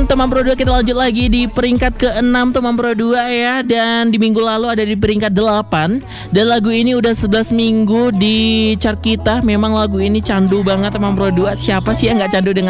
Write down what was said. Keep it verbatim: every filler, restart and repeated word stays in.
teman Pro dua, kita lanjut lagi di peringkat keenam teman Pro dua ya. Dan di minggu lalu ada di peringkat delapan. Dan lagu ini udah sebelas minggu di chart kita. Memang lagu ini candu banget teman Pro dua. Siapa sih yang gak candu dengan